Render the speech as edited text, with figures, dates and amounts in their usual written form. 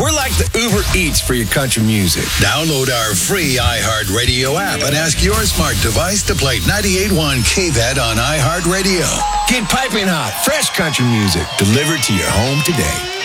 We're like the Uber Eats for your country music. Download our free iHeartRadio app and ask your smart device to play 98.1 KVET on iHeartRadio. Get piping hot, fresh country music delivered to your home today.